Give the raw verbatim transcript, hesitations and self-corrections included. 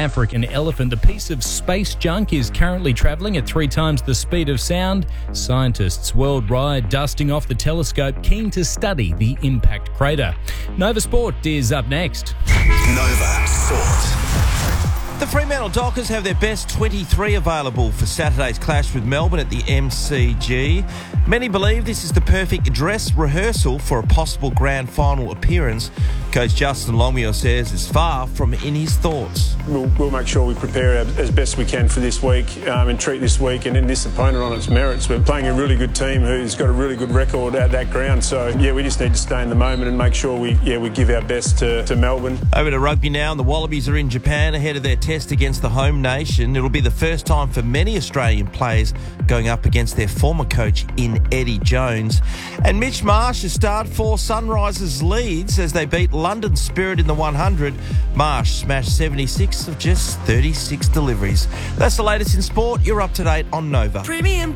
African elephant. The piece of space junk is currently travelling at three times the speed of sound. Scientists worldwide dusting off the telescope, keen to study the impact crater. Nova Sport is up next. Nova Sport. The Fremantle Dockers have their best twenty-three available for Saturday's clash with Melbourne at the M C G. Many believe this is the perfect dress rehearsal for a possible grand final appearance. Coach Justin Longmuir says it's far from in his thoughts. We'll, we'll make sure we prepare as best we can for this week um, and treat this week and then this opponent on its merits. We're playing a really good team who's got a really good record at that ground. So, yeah, we just need to stay in the moment and make sure we, yeah, we give our best to, to Melbourne. Over to rugby now, and the Wallabies are in Japan ahead of their test against the home nation. It'll be the first time for many Australian players going up against their former coach in Eddie Jones. And Mitch Marsh has starred for Sunrisers Leeds as they beat London Spirit in the one hundred. Marsh smashed seventy-six of just thirty-six deliveries. That's the latest in sport. You're up to date on Nova. Premium.